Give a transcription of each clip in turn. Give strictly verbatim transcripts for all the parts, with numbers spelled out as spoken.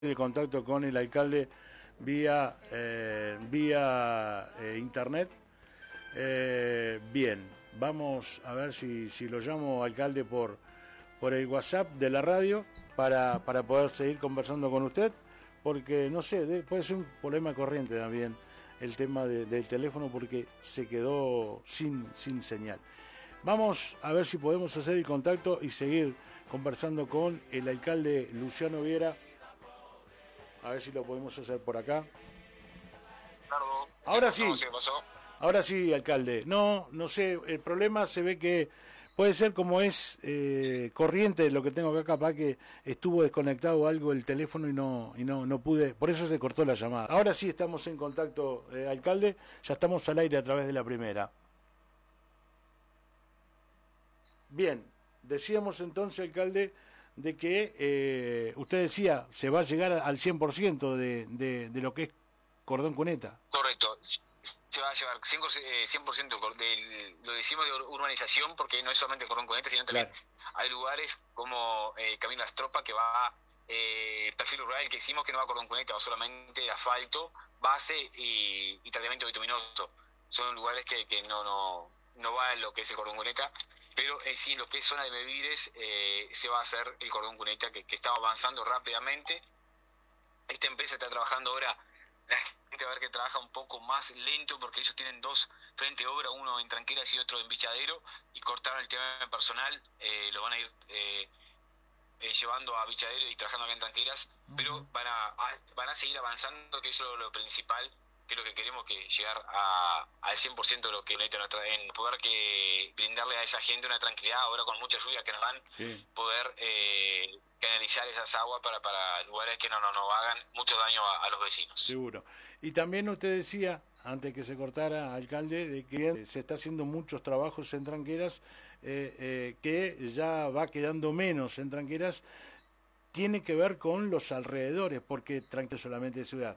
el contacto con el alcalde vía eh, vía eh, internet. Eh, bien, vamos a ver si, si lo llamo alcalde por por el WhatsApp de la radio para, para poder seguir conversando con usted, porque no sé, de, puede ser un problema corriente también el tema de, del teléfono porque se quedó sin, sin señal. Vamos a ver si podemos hacer el contacto y seguir conversando con el alcalde Luciano Viera. A ver si lo podemos hacer por acá. Nardo, Ahora sí, ¿qué pasó? ahora sí, alcalde. No, no sé, el problema se ve que puede ser como es eh, corriente lo que tengo acá, capaz que estuvo desconectado algo el teléfono y no y no no pude, por eso se cortó la llamada. Ahora sí estamos en contacto, eh, alcalde, ya estamos al aire a través de la primera. Bien, decíamos entonces, alcalde, de que eh, usted decía, se va a llegar al cien por ciento de, de, de lo que es Cordón Cuneta. Correcto. Se va a llevar cien por ciento de, lo decimos de urbanización porque no es solamente Cordón Cuneta, sino también claro. Hay lugares como eh, Camino Las Tropas que va eh, perfil rural, que decimos que no va a Cordón Cuneta, va solamente asfalto, base y, y tratamiento bituminoso. Son lugares que, que no, no, no va en lo que es el Cordón Cuneta, pero eh, sí en lo que es zona de Mevires eh, se va a hacer el Cordón Cuneta, que, que está avanzando rápidamente. Esta empresa está trabajando ahora, la gente va a ver que trabaja un poco más lento porque ellos tienen dos frente obra, uno en Tranqueras y otro en Bichadero, y cortaron el tema personal, eh, lo van a ir eh, eh, llevando a Bichadero y trabajando acá en Tranqueras, uh-huh. Pero van a, a, van a seguir avanzando, que eso es lo principal, que es lo que queremos, que llegar a, al cien por ciento de lo que nuestra, en poder que brindarle a esa gente una tranquilidad, ahora con mucha lluvia que nos dan, sí. Poder eh, canalizar esas aguas para, para lugares que no, no, no hagan mucho daño a, a los vecinos. Seguro. Y también usted decía, antes que se cortara, alcalde, de que se está haciendo muchos trabajos en Tranqueras, eh, eh, que ya va quedando menos en Tranqueras, tiene que ver con los alrededores, porque Tranqueras solamente de ciudad.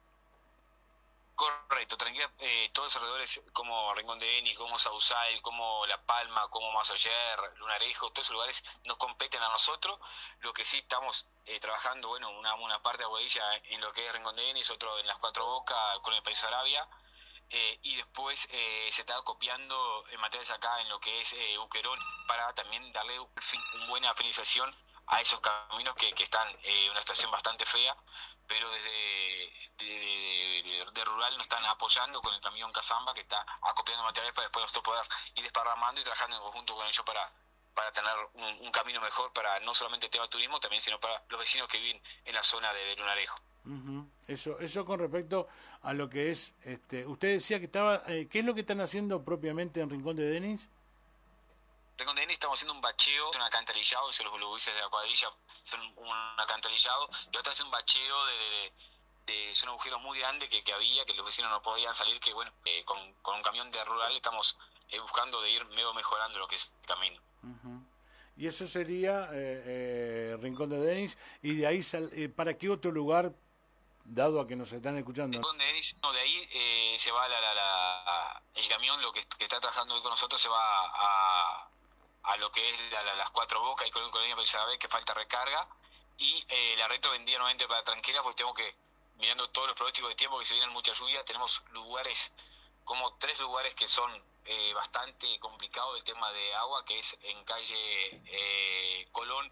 Correcto, tranquila, eh, todos los alrededores como Rincón de Denis, como Sausal, como La Palma, como Masoyer, Lunarejo, todos esos lugares nos competen a nosotros. Lo que sí estamos eh, trabajando, bueno, una, una parte de Aguadilla en lo que es Rincón de Denis, otro en Las Cuatro Bocas, con el País Arabia, eh, y después eh, se está copiando en materiales acá en lo que es eh, Uquerón, para también darle un, una buena finalización a esos caminos que, que están en eh, una situación bastante fea, pero desde de, de, de, de rural nos están apoyando con el camión Cazamba, que está acopiando materiales para después nosotros poder ir desparramando y trabajando en conjunto con ellos para, para tener un, un camino mejor para no solamente el tema turismo, también sino para los vecinos que viven en la zona de, de Lunarejo. Uh-huh. Eso, eso con respecto a lo que es, este, usted decía que estaba, eh, ¿qué es lo que están haciendo propiamente en Rincón de Denis? Rincón de Denis estamos haciendo un bacheo, un acantarillado, eso los bolubices de la cuadrilla son un acantarillado, y otra es un bacheo de, de, de son agujeros muy grandes que, que había, que los vecinos no podían salir, que bueno, eh, con, con un camión de rural estamos eh, buscando de ir medio mejorando lo que es el camino. Uh-huh. Y eso sería eh, eh, Rincón de Denis, y de ahí, sal, eh, ¿para qué otro lugar, dado a que nos están escuchando? Rincón de Denis, no, de ahí eh, se va la, la, la, el camión, lo que, que está trabajando hoy con nosotros, se va a... a lo que es la, la, las Cuatro Bocas y con el Colonia Pelizabeth, que falta recarga, y eh, la reto vendía nuevamente para Tranqueras, porque tengo que, mirando todos los pronósticos de tiempo, que se vienen mucha lluvia, tenemos lugares, como tres lugares que son eh, bastante complicados el tema de agua, que es en calle eh, Colón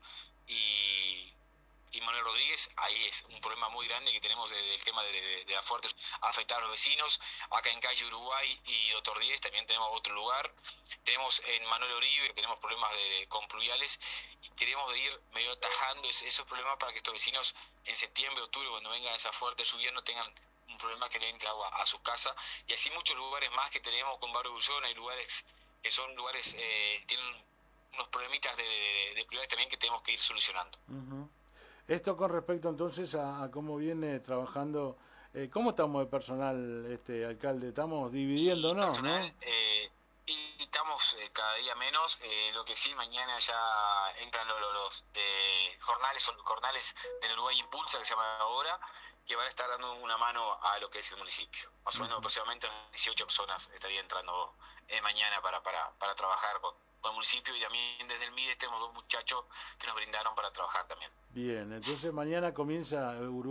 y, y Manuel Rodríguez. Ahí es un problema muy grande que tenemos del de, de tema de, de, de la fuerte afectar a los vecinos. Acá en calle Uruguay y Doctor diez también tenemos otro lugar. Tenemos en Manuel Oribe, tenemos problemas de, con pluviales, y queremos de ir medio atajando esos problemas para que estos vecinos en septiembre, octubre, cuando vengan esas fuertes lluvias, no tengan un problema que le entre agua a su casa. Y así muchos lugares más que tenemos con Barrio Bullón, hay lugares que son lugares, eh, tienen unos problemitas de, de, de pluviales también que tenemos que ir solucionando. Uh-huh. Esto con respecto entonces a, a cómo viene trabajando, eh, ¿cómo estamos de personal, este alcalde? Estamos dividiéndonos, personal, ¿no? Eh, y estamos eh, cada día menos, eh, lo que sí, mañana ya entran los, los, los eh, jornales, son jornales del Uruguay Impulsa, que se llama ahora, que van a estar dando una mano a lo que es el municipio. Más o menos, uh-huh. Aproximadamente dieciocho personas estarían entrando eh, mañana para, para, para trabajar con, por el municipio y también desde el MIDES tenemos dos muchachos que nos brindaron para trabajar también. Bien, entonces mañana comienza Uruguay.